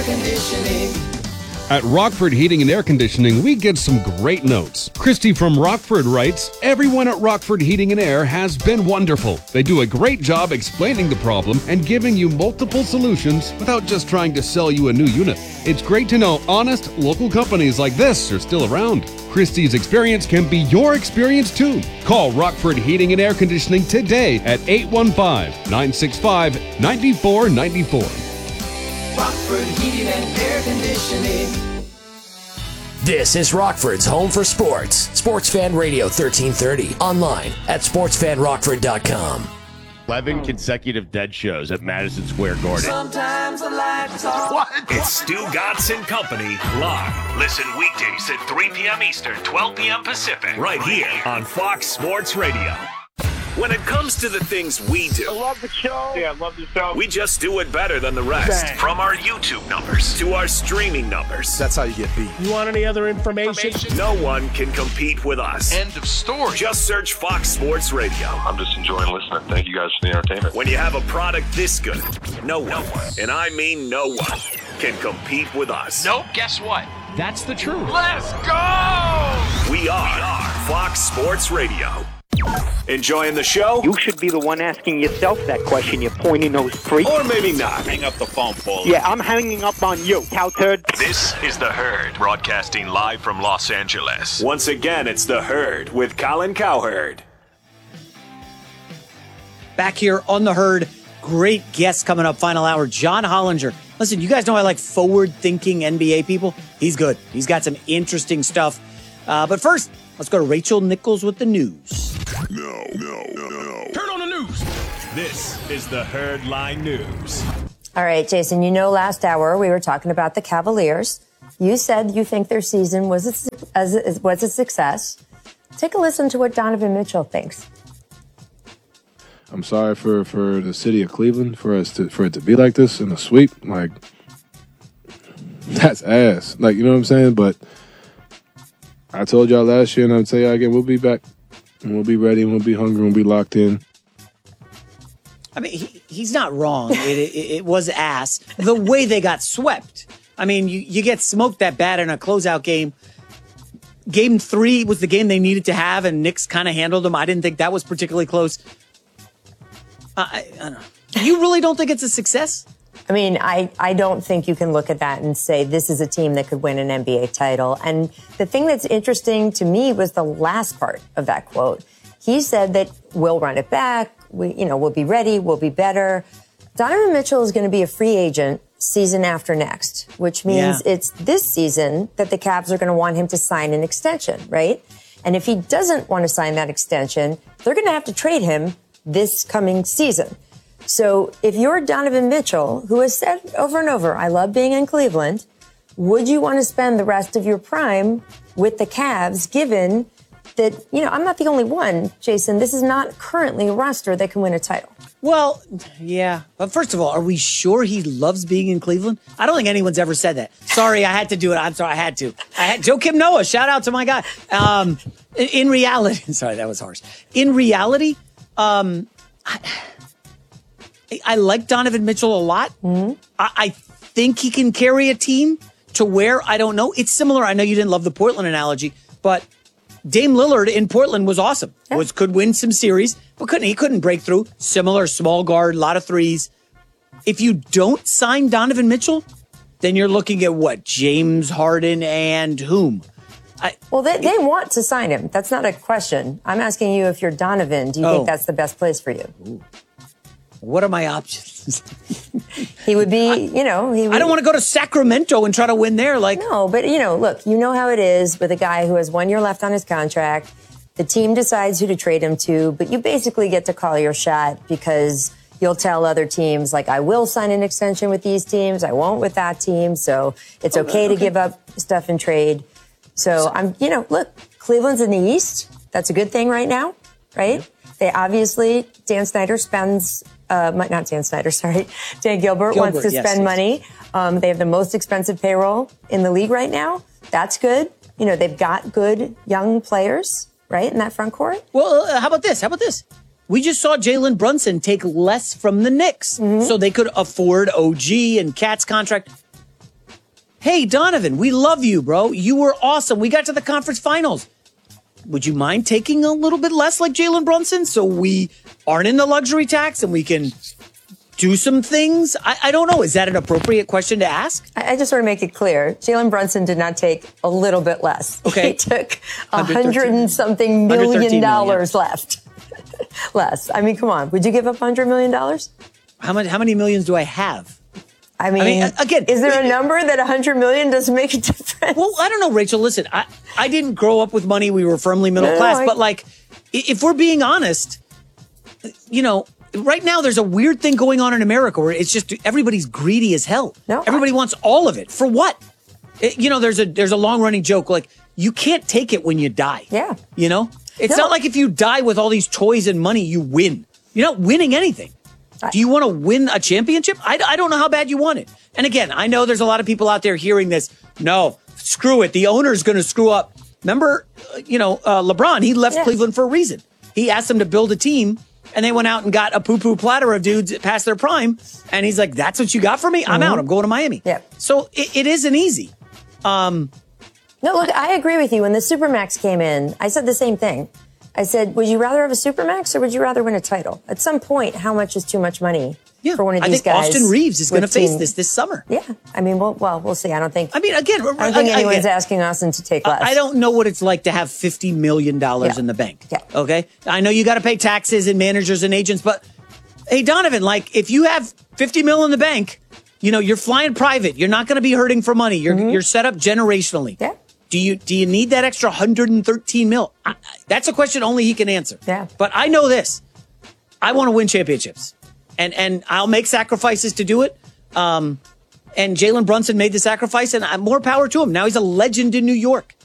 Conditioning. At Rockford Heating and Air Conditioning, we get some great notes. Christy from Rockford writes, "Everyone at Rockford Heating and Air has been wonderful. They do a great job explaining the problem and giving you multiple solutions without just trying to sell you a new unit. It's great to know honest, local companies like this are still around. Christy's experience can be your experience too. Call Rockford Heating and Air Conditioning today at 815-965-9494. Rockford Heating and Air Conditioning. This is Rockford's home for sports. Sports Fan Radio 1330. Online at sportsfanrockford.com. 11 consecutive dead shows at Madison Square Garden. Sometimes the lights off. What? It's Stu Gatz and Company live. Listen weekdays at 3 p.m. Eastern, 12 p.m. Pacific. Right here on Fox Sports Radio. When it comes to the things we do, I love the show. Yeah, I love the show. We just do it better than the rest. Bang. From our YouTube numbers to our streaming numbers. That's how you get beat. You want any other information? No one can compete with us. End of story. Just search Fox Sports Radio. I'm just enjoying listening. Thank you guys for the entertainment. When you have a product this good, no one, and I mean no one, can compete with us. Nope, guess what? That's the truth. Let's go! We are Fox Sports Radio. Enjoying the show? You should be the one asking yourself that question, you pointy nose freak. Or maybe not. Hang up the phone, Paul. Yeah, I'm hanging up on you, cow turd. This is The Herd, broadcasting live from Los Angeles. Once again, it's The Herd with Colin Cowherd. Back here on The Herd, great guest coming up, final hour, John Hollinger. Listen, you guys know I like forward-thinking NBA people. He's good. He's got some interesting stuff. But first, let's go to Rachel Nichols with the news. No. Turn on the news. This is the Herd Line News. All right, Jason, you know last hour we were talking about the Cavaliers. You said you think their season was a success. Take a listen to what Donovan Mitchell thinks. I'm sorry for the city of Cleveland for it to be like this in a sweep. Like, that's ass. Like, you know what I'm saying? But I told y'all last year, and I'll tell y'all again, we'll be back. And we'll be ready, and we'll be hungry, and we'll be locked in. I mean, he's not wrong. It was ass. The way they got swept. I mean, you get smoked that bad in a closeout game. Game 3 was the game they needed to have, and Knicks kind of handled them. I didn't think that was particularly close. I don't know. You really don't think it's a success? I mean, I don't think you can look at that and say this is a team that could win an NBA title. And the thing that's interesting to me was the last part of that quote. He said that we'll run it back. We'll be ready. We'll be better. Donovan Mitchell is going to be a free agent season after next, which means it's this season that the Cavs are going to want him to sign an extension, right? And if he doesn't want to sign that extension, they're going to have to trade him this coming season. So if you're Donovan Mitchell, who has said over and over, I love being in Cleveland, would you want to spend the rest of your prime with the Cavs, given that, I'm not the only one, Jason. This is not currently a roster that can win a title. Well, yeah. But first of all, are we sure he loves being in Cleveland? I don't think anyone's ever said that. Sorry, I had to do it. I'm sorry, I had to. Joakim Noah, shout out to my guy. In reality, sorry, that was harsh. In reality, I like Donovan Mitchell a lot. Mm-hmm. I think he can carry a team to where, I don't know. It's similar. I know you didn't love the Portland analogy, but Dame Lillard in Portland was awesome. Yeah. Could win some series, but he couldn't break through. Similar, small guard, a lot of threes. If you don't sign Donovan Mitchell, then you're looking at what? James Harden and whom? They want to sign him. That's not a question. I'm asking you, if you're Donovan, do you think that's the best place for you? Ooh. What are my options? He would be, I don't want to go to Sacramento and try to win there. No, but, look, you know how it is with a guy who has 1 year left on his contract. The team decides who to trade him to, but you basically get to call your shot because you'll tell other teams, I will sign an extension with these teams. I won't with that team. So it's okay to give up stuff and trade. So look, Cleveland's in the East. That's a good thing right now, right? They obviously, Dan Gilbert wants to spend money. They have the most expensive payroll in the league right now. That's good. They've got good young players, right, in that front court. Well, how about this? We just saw Jalen Brunson take less from the Knicks, so they could afford OG and Cat's contract. hey, Donovan, we love you, bro. You were awesome. We got to the conference finals. Would you mind taking a little bit less like Jalen Brunson so we aren't in the luxury tax and we can do some things? I don't know. Is that an appropriate question to ask? I just want to make it clear. Jalen Brunson did not take a little bit less. Okay. He took $100 and something million left. Less. I mean, come on. Would you give up $100 million? How many millions do I have? I mean, again, is there a number that $100 million doesn't make a difference? Well, I don't know, Rachel. Listen, I didn't grow up with money. We were firmly middle class. But like, if we're being honest, you know, right now there's a weird thing going on in America where it's just everybody's greedy as hell. No, everybody wants all of it. For what? You know, there's a long running joke like you can't take it when you die. Yeah. You know, it's not like if you die with all these toys and money, you win. You're not winning anything. Do you want to win a championship? I don't know how bad you want it. And again, I know there's a lot of people out there hearing this. No, screw it. The owner's going to screw up. Remember, LeBron, he left Cleveland for a reason. He asked them to build a team, and they went out and got a poo-poo platter of dudes past their prime. And he's like, that's what you got for me? I'm out. I'm going to Miami. Yeah. So it isn't easy. No, look, I agree with you. When the Supermax came in, I said the same thing. I said, would you rather have a Supermax or would you rather win a title? At some point, how much is too much money for one of these guys? I think Austin Reeves is going to face this summer. Yeah. I mean, we'll see. I don't think anyone's asking Austin to take less. I don't know what it's like to have $50 million in the bank. Yeah. Okay? I know you got to pay taxes and managers and agents, but hey, Donovan, like if you have $50 million in the bank, you know, you're flying private. You're not going to be hurting for money. You're set up generationally. Yeah. Do you need that extra $113 million? That's a question only he can answer. Yeah. But I know this. I want to win championships. And I'll make sacrifices to do it. And Jalen Brunson made the sacrifice, and more power to him. Now he's a legend in New York.